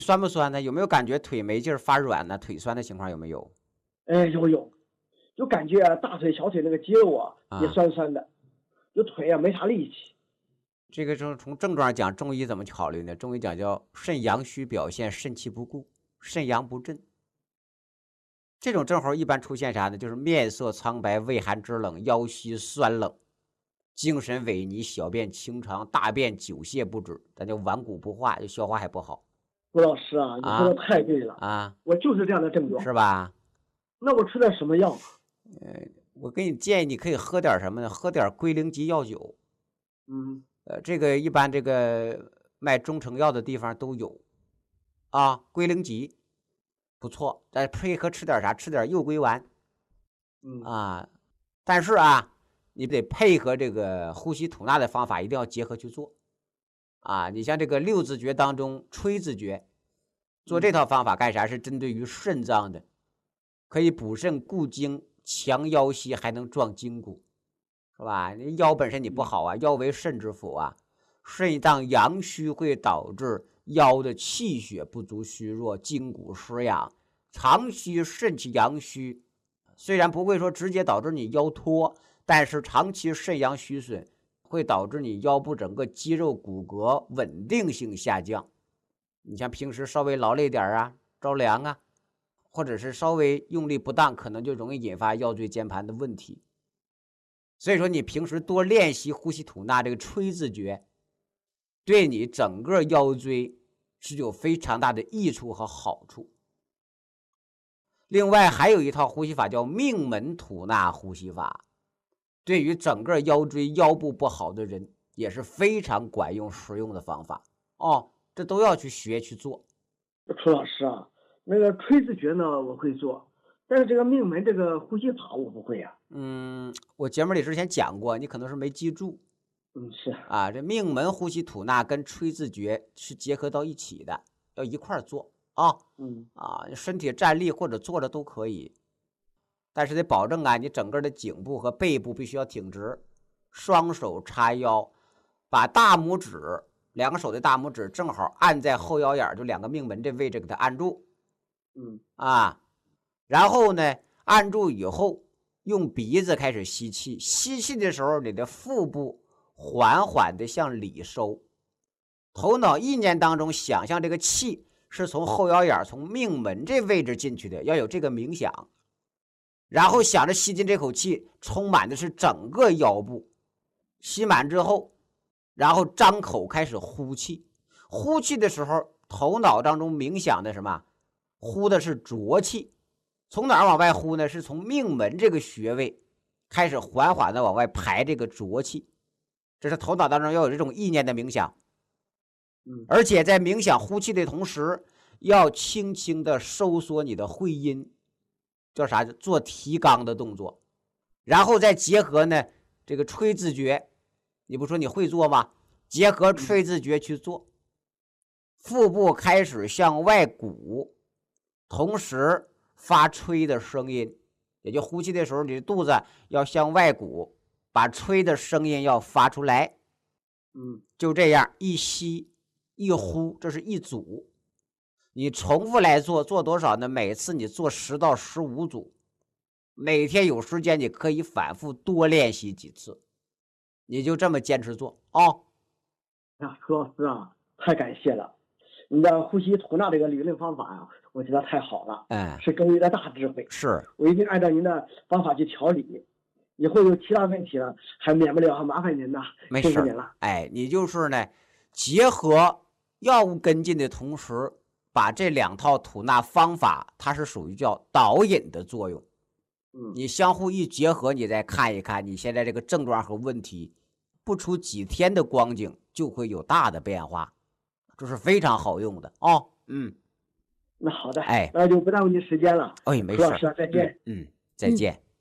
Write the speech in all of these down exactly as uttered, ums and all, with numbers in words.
酸不酸呢？有没有感觉腿没劲儿、发软呢？腿酸的情况有没有？ 哎，有有，就感觉大腿、小腿那个肌肉啊也啊， 酸酸的，就腿啊没啥力气。 这个从从症状讲，中医怎么考虑呢？中医讲叫肾阳虚表现肾气不固，肾阳不振。这种症候一般出现啥呢？就是面色苍白、畏寒肢冷、腰膝酸冷、精神萎靡、小便清长、大便久泻不止，咱叫顽固不化，就消化还不好郭老师啊，你说的啊太对了， 啊， 我就是这样的症状。 是吧？ 那我吃点什么药？ 我给你建议，你可以喝点什么呢？喝点龟苓吉药酒。 嗯呃，这个一般这个卖中成药的地方都有啊，龟苓吉不错，再配合吃点啥？吃点右归丸嗯啊。但是啊，你得配合这个呼吸吐纳的方法，一定要结合去做啊。你像这个六字诀当中，吹字诀，做这套方法干啥？是针对于肾脏的，可以补肾固精、强腰膝，还能壮筋骨。是吧？你腰本身你不好啊，腰为肾之府啊，肾脏阳虚会导致腰的气血不足虚弱，筋骨失养。长期肾气阳虚，虽然不会说直接导致你腰脱，但是长期肾阳虚损会导致你腰部整个肌肉骨骼稳定性下降。你像平时稍微劳累点啊，着凉啊，或者是稍微用力不当，可能就容易引发腰椎间盘的问题。所以说，你平时多练习呼吸吐纳这个吹字诀，对你整个腰椎是有非常大的益处和好处。另外，还有一套呼吸法叫命门吐纳呼吸法，对于整个腰椎、腰部不好的人也是非常管用实用的方法哦。这都要去学去做。 楚老师啊，那个吹字诀呢我会做，但是这个命门这个呼吸法我不会呀、 嗯，我节目里之前讲过，你可能是没记住嗯，是。 啊。这命门呼吸吐纳跟吹字诀是结合到一起的，要一块儿做啊。 嗯啊，身体站立或者坐着都可以，但是得保证啊，你整个的颈部和背部必须要挺直，双手叉腰，把大拇指两个手的大拇指正好按在后腰眼，就两个命门这位置给它按住嗯啊。然后呢，按住以后，用鼻子开始吸气，吸气的时候，你的腹部缓缓的向里收，头脑意念当中想象这个气是从后腰眼从命门这位置进去的，要有这个冥想。然后想着吸进这口气，充满的是整个腰部。吸满之后，然后张口开始呼气。呼气的时候，头脑当中冥想的什么？呼的是浊气。从哪儿往外呼呢？是从命门这个穴位开始缓缓的往外排这个浊气。这是头脑当中要有这种意念的冥想。 嗯， 而且在冥想呼气的同时，要轻轻的收缩你的会阴，叫啥？做提肛的动作。然后再结合呢这个吹字诀，你不说你会做吗？结合吹字诀去做，腹部开始向外鼓，同时发吹的声音，也就呼气的时候，你的肚子要向外鼓，把吹的声音要发出来。 嗯， 就这样一吸一呼，这是一组。你重复来做，做多少呢？每次你做十到十五组，每天有时间你可以反复多练习几次，你就这么坚持做啊、哦。 啊，楚老师啊，太感谢了，你的呼吸吐纳这个理论方法啊，我觉得太好了， 哎， 是中医的大智慧， 是我一定按照您的方法去调理。以后有其他问题了，还免不了还麻烦您呐， 没事辛苦您了。 哎，你就是呢，结合药物跟进的同时，把这两套吐纳方法，它是属于叫导引的作用。 嗯， 你相互一结合，你再看一看你现在这个症状和问题，不出几天的光景就会有大的变化，这是非常好用的哦。嗯， 那好的， 哎， 那就不耽误您时间了。 哎，没事， 楚老师再见。 嗯，嗯，再见。嗯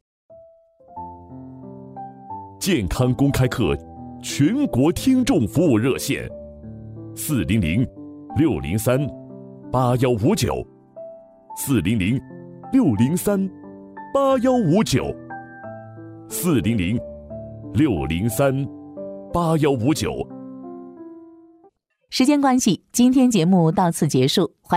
健康公开课全国听众服务热线：四零零六零三八幺五九，四零零六零三八幺五九，四零零六零三八幺五九。 时间关系，今天节目到此结束。欢